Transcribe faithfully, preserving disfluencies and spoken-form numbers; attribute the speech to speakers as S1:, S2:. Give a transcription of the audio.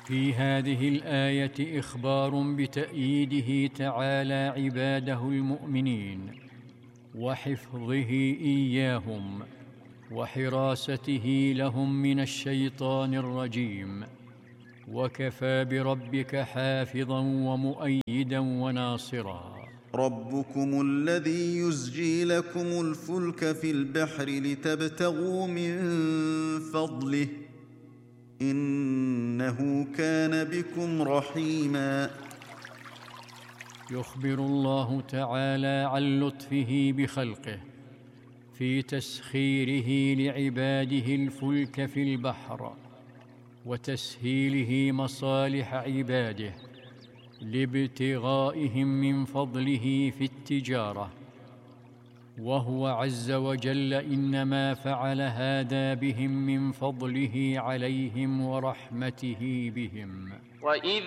S1: في هذه الآية إخبار بتأييده تعالى عباده المؤمنين وحفظه إياهم وحراسته لهم من الشيطان الرجيم، وكفى بربك حافظا ومؤيدا وناصرا.
S2: ربكم الذي يزجي لكم الفلك في البحر لتبتغوا من فضله إنه كان بكم رحيما.
S1: يخبر الله تعالى عن لطفه بخلقه في تسخيره لعباده الفلك في البحر وتسهيله مصالح عباده لابتغائهم من فضله في التجارة، وهو عز وجل إنما فعل هذا بهم من فضله عليهم ورحمته بهم.
S3: وإذ